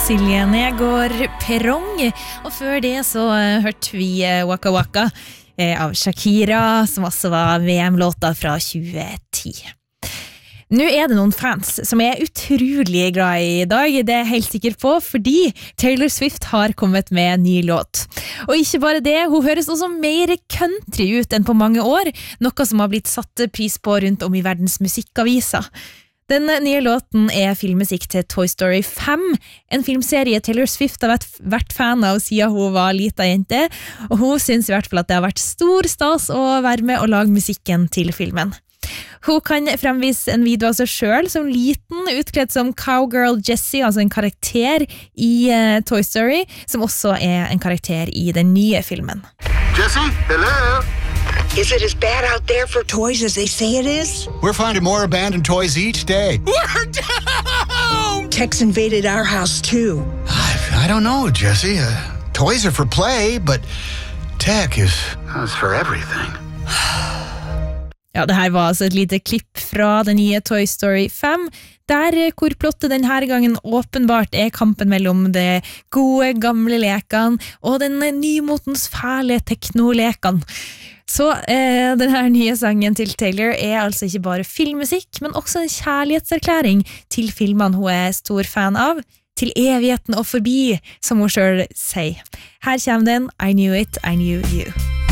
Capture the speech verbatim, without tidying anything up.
Silje Negård Perrong, og før det så hørte vi Waka Waka av Shakira, som også var V M-låta fra tjue ti. Nå er det noen fans som er utrolig glad i dag, det er jeg helt sikker på, fordi Taylor Swift har kommet med en ny låt. Og ikke bare det, hun høres også mer country ut enn på mange år, noe som har blitt satt pris på rundt om i verdens musikkaviser. Den nye låten er filmmusikk til Toy Story fem, en filmserie Taylor Swift har vært, vært fan av siden hun var lita jente, og hun synes i hvert fall at det har vært stor stas å være med og lage musikken til filmen. Hun kan fremvise en video av seg selv som liten, utkledd som Cowgirl Jessie, altså en karakter i uh, Toy Story, som også er en karakter i den nye filmen. Jessie, hello? Is it as bad out there for toys as they say it is? We're finding more abandoned toys each day. We're down! Tex invaded our house too. I, I don't know, Jessie. Uh, toys are for play, but tech is, is for everything. Ja, det her var altså et lite klipp fra den nye Toy Story fem, der hvor plottet denne gangen åpenbart er kampen mellom det gode, gamle lekene og den nymotens fæle teknolekene. Så eh, denne nye sangen til Taylor er altså ikke bare filmmusikk, men også en kjærlighetserklæring til filmene hun er stor fan av, til evigheten og forbi, som hun selv sier. Her kommer den I Knew It, I Knew You.